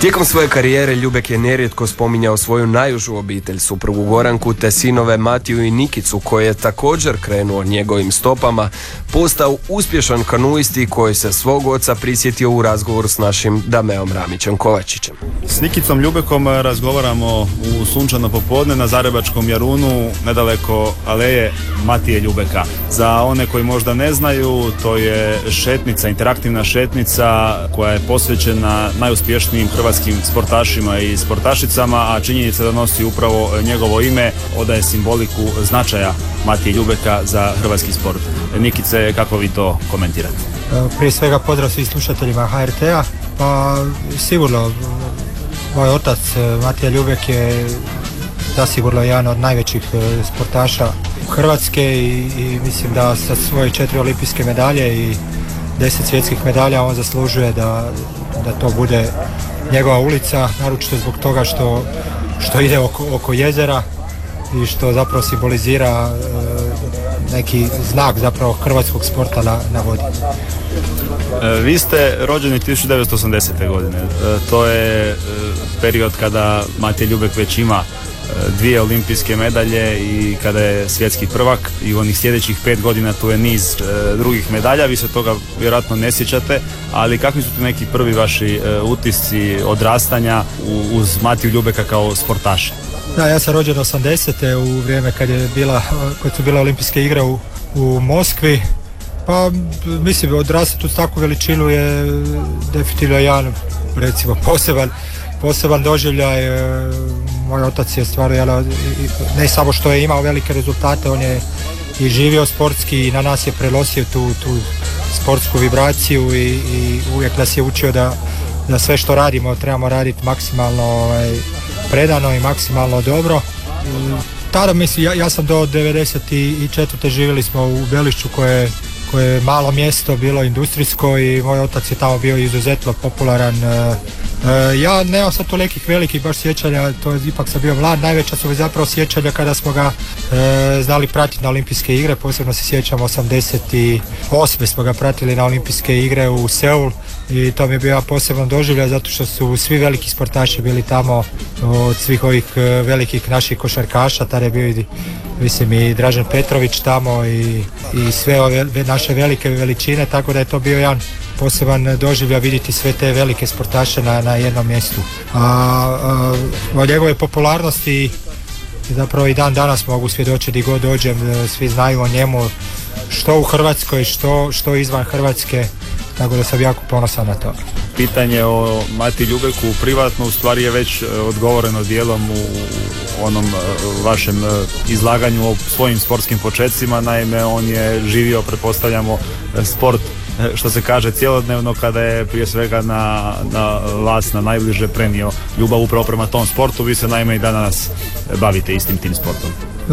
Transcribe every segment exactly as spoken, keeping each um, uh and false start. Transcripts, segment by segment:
Tijekom svoje karijere Ljubek je nerijetko spominjao svoju najužu obitelj, suprugu Goranku te sinove Matiju i Nikicu, koji je također krenuo njegovim stopama, postao uspješan kanuisti koji se svog oca prisjetio u razgovoru s našim Dameom Ramićem Kovačićem. S Nikicom Ljubekom razgovaramo u sunčano popodne na Zagrebačkom Jarunu, nedaleko aleje Matije Ljubeka. Za one koji možda ne znaju, to je šetnica, interaktivna šetnica koja je posvećena najuspješnijim hrvatskim sportašima i sportašicama, a činjenica da nosi upravo njegovo ime odaje simboliku značaja Matije Ljubeka za hrvatski sport. Nikice, kako vi to komentirate? Prije svega pozdrav svim slušateljima H R T-a. Pa sigurno, moj otac Matija Ljubek je zasigurno jedan od najvećih sportaša Hrvatske i, i mislim da sa svoje četiri olimpijske medalje i deset svjetskih medalja on zaslužuje da, da to bude njegova ulica, naročito zbog toga što, što ide oko, oko jezera i što zapravo simbolizira e, neki znak zapravo hrvatskog sporta na, na vodi. E, vi ste rođeni tisuću devetsto osamdesete. godine. E, to je e, period kada Matija Ljubek već ima dvije olimpijske medalje i kada je svjetski prvak, i u onih sljedećih pet godina tu je niz e, drugih medalja. Vi se toga vjerojatno ne sjećate, ali kakvi su tu neki prvi vaši e, utisci odrastanja u, uz Matiju Ljubeka kao sportaša? Da, ja sam rođen osamdesete u vrijeme kad je bila, kad su bile olimpijske igre u, u Moskvi. Pa mislim, odrastati uz takvu veličinu je definitivno jedan, recimo, poseban poseban doživljaj. Moj otac je stvarno, ne samo što je imao velike rezultate, on je i živio sportski i na nas je prenosio tu, tu sportsku vibraciju i, i uvijek nas je učio da, da sve što radimo trebamo raditi maksimalno ovaj, predano i maksimalno dobro. Tada mislim, ja, ja sam do devedeset četvrte živjeli smo u Belišću koje, koje je malo mjesto, bilo industrijsko i moj otac je tamo bio izuzetno popularan. Uh, ja nemam sad tolikih velikih baš sjećanja, to je ipak sam bio mlad, najveća su mi zapravo sjećanja kada smo ga uh, znali pratiti na olimpijske igre, posebno se sjećam osamdeset osme smo ga pratili na olimpijske igre u Seul i to mi je bio poseban doživljaj zato što su svi veliki sportaši bili tamo od svih ovih uh, velikih naših košarkaša, tada je bio i, mislim, i Dražen Petrović tamo i, i sve ove naše velike veličine, tako da je to bio jedan poseban doživljaj vidjeti sve te velike sportaše na, na jednom mjestu. A, a, o njegove popularnosti zapravo i dan danas mogu svjedočiti gdje god dođem, svi znaju o njemu što u Hrvatskoj, što, što izvan Hrvatske, tako da sam jako ponosan na to. Pitanje o Matiji Ljubeku privatno u stvari je već odgovoreno dijelom u onom vašem izlaganju o svojim sportskim početcima. Naime, on je živio, pretpostavljamo, sport, što se kaže, cjelodnevno, kada je prije svega na, na vas, na najbliže prenio ljubav upravo prema tom sportu. Vi se naime i danas bavite istim tim sportom.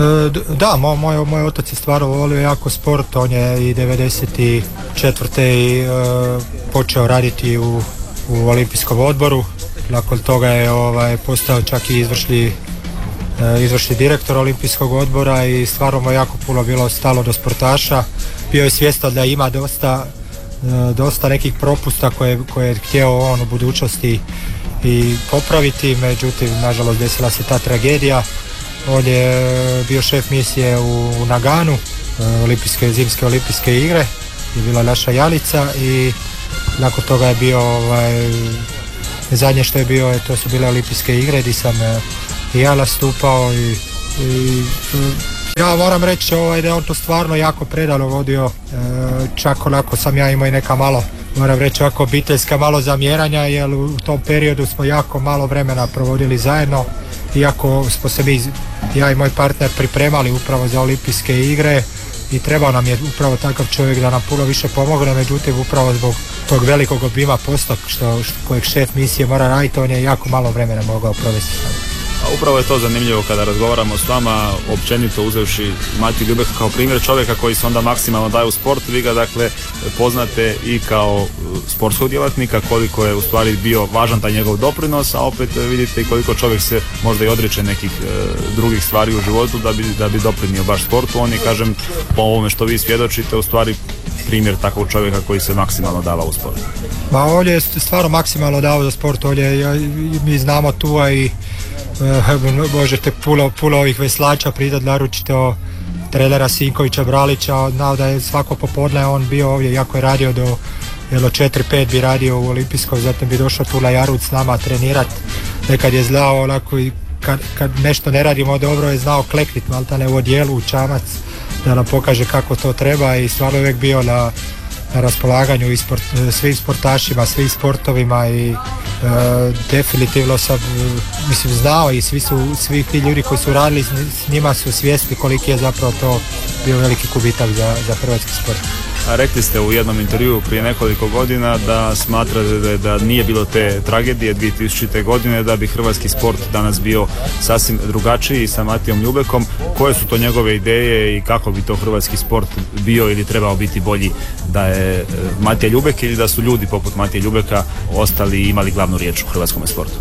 E, da, moj, moj, moj otac je stvarno volio jako sport, on je i devedeset četvrte i, e, počeo raditi u, u olimpijskom odboru, nakon toga je ovaj, postao čak i izvršni, e, izvršni direktor olimpijskog odbora i stvarno mu jako puno bilo stalo do sportaša. Bio je svjestan da ima dosta dosta nekih propusta koje, koje je htio on u budućnosti i popraviti, međutim nažalost desila se ta tragedija. On je bio šef misije u, u Naganu, olimpijske, zimske olimpijske igre, je bila naša Janica i nakon toga je bio ovaj, zadnje što je bio, to su bile olimpijske igre gdje sam i ja nastupao i, i ja moram reći ovaj, da je on to stvarno jako predano vodio, e, čak onako sam ja imao i neka malo, moram reći ovako obiteljska malo zamjeranja, jer u tom periodu smo jako malo vremena provodili zajedno, iako smo se mi, ja i moj partner, pripremali upravo za olimpijske igre i trebao nam je upravo takav čovjek da nam puno više pomogne, međutim upravo zbog tog velikog obima posla što, što, kojeg šef misije mora raditi, on je jako malo vremena mogao provesti s nama. A upravo je to zanimljivo kada razgovaramo s vama, općenito uzevši Matiju Ljubeka kao primjer čovjeka koji se onda maksimalno daje u sport. Vi ga dakle poznate i kao sportskog djelatnika, koliko je u stvari bio važan taj njegov doprinos, a opet vidite i koliko čovjek se možda i odriče nekih e, drugih stvari u životu da bi, da bi doprinio baš sportu. On je, kažem, po ovome što vi svjedočite, u stvari primjer takvog čovjeka koji se maksimalno dava u sport? Ma ovdje je stvarno maksimalno dao za sport, ovdje ja, mi znamo tu, a i e, možete puno, puno ovih veslača pridat, naročito trenera Sinkovića Bralića, znao da je svako popodne on bio ovdje, jako je radio do jedno četiri pet bi radio u Olimpijskoj, zatim bi došao tu na Jarut s nama trenirat, nekad je znao onako i kad, kad nešto ne radimo dobro je znao kleknit maltane u odijelu, u čamac, da nam pokaže kako to treba i stvarno uvijek bio na, na raspolaganju i sport, svim sportašima, svim sportovima i e, definitivno sam mislim znao i svi su, svi ti ljudi koji su radili s njima su svjesni koliki je zapravo to bio veliki gubitak za, za hrvatski sport. A rekli ste u jednom intervjuu prije nekoliko godina da smatrate da, da nije bilo te tragedije dvije tisućite. godine, da bi hrvatski sport danas bio sasvim drugačiji sa Matijom Ljubekom. Koje su to njegove ideje i kako bi to hrvatski sport bio ili trebao biti bolji da je Matija Ljubek ili da su ljudi poput Matije Ljubeka ostali i imali glavnu riječ u hrvatskom sportu?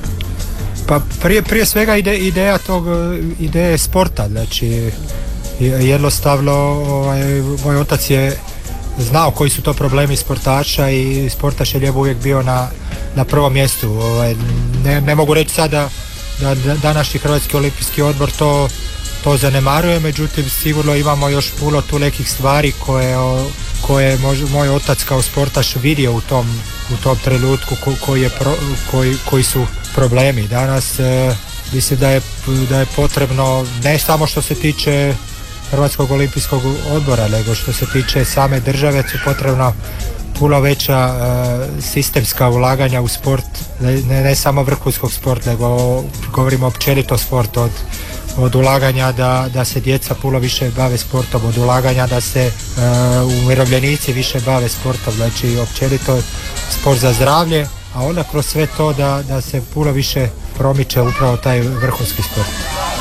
Pa prije, prije svega ide, ideja tog, ideje sporta, znači jednostavno ovaj, moj otac je znao koji su to problemi sportaša i sportaš je lijep uvijek bio na, na prvom mjestu. Ovaj, ne, ne mogu reći sada da, da današnji Hrvatski olimpijski odbor to, to zanemaruje, međutim sigurno imamo još puno tu nekih stvari koje, koje mož, moj otac kao sportaš vidio u tom, u tom trenutku ko, koji, je pro, koji, koji su problemi. Danas e, mislim da je, da je potrebno ne samo što se tiče Hrvatskog olimpijskog odbora, nego što se tiče same države su potrebna puno veća e, sistemska ulaganja u sport, ne, ne samo vrhunskog sporta, nego govorimo općenito sport, od, od ulaganja da, da se djeca puno više bave sportom, od ulaganja da se e, umirovljenici više bave sportom, znači općenito sport za zdravlje, a onda kroz sve to da, da se puno više promiče upravo taj vrhunski sport.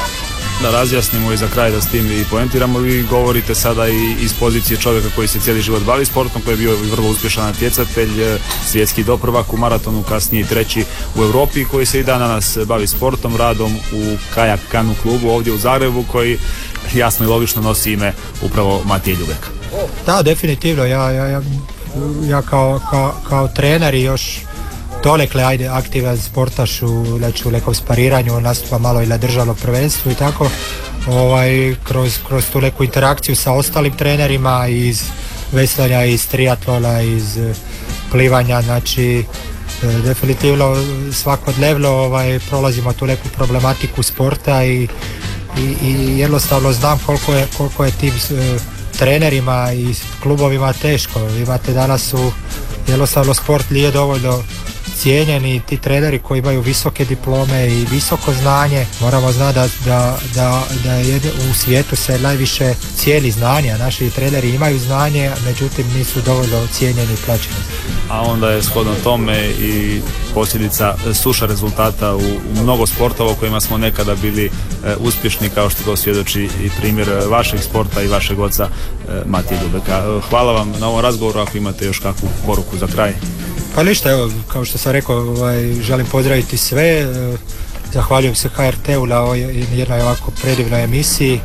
Da razjasnimo i za kraj da s tim i poentiramo, vi govorite sada i iz pozicije čovjeka koji se cijeli život bavi sportom, koji je bio vrlo uspješan natjecatelj, svjetski doprvak u maratonu, kasnije treći u Europi, koji se i dan danas bavi sportom, radom u kajak kanu klubu ovdje u Zagrebu, koji jasno i logično nosi ime upravo Matije Ljubeka. Da, definitivno, ja, ja, ja, ja kao, kao, kao trener i još donekle ajde aktivan sportaš u, znači, u nekom spariranju, nastupa malo i na državnom prvenstvu i tako, ovaj, kroz, kroz tu neku interakciju sa ostalim trenerima iz veslanja, iz triatlona, iz plivanja, znači definitivno svakodnevno ovaj, prolazimo tu neku problematiku sporta i, i, i jednostavno znam koliko je, koliko je tim e, trenerima i klubovima teško. Imate danas u jednostavno sport nije dovoljno cijenjeni, ti treneri koji imaju visoke diplome i visoko znanje, moramo znati da, da, da, da je u svijetu se najviše cijeli znanje, a naši treneri imaju znanje, međutim nisu dovoljno cijenjeni i plaćeni. A onda je shodno tome i posljedica suša rezultata u, u mnogo sportova u kojima smo nekada bili e, uspješni, kao što to svjedoči i primjer vašeg sporta i vašeg oca e, Matije Ljubeka. Hvala vam na ovom razgovoru, ako imate još kakvu poruku za kraj. Pa ništa, evo, kao što sam rekao, ovaj, želim pozdraviti sve, zahvaljujem se H R T-u na jednoj ovako predivnoj emisiji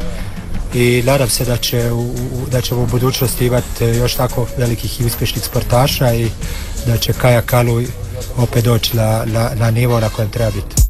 i nadam se da će u, da ćemo u budućnosti imati još tako velikih i uspješnih sportaša i da će Kaja Kalu opet doći na, na, na nivo na kojem treba biti.